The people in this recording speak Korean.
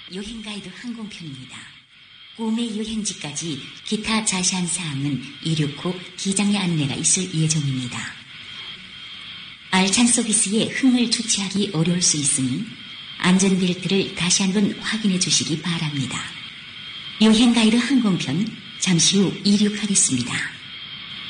여행가이드 항공편입니다. 꿈의 여행지까지 기타 자세한 사항은 이륙 후 기장의 안내가 있을 예정입니다. 알찬 서비스에 흥을 주체하기 어려울 수 있으니 안전벨트를 다시 한번 확인해 주시기 바랍니다. 여행가이드 항공편 잠시 후 이륙하겠습니다.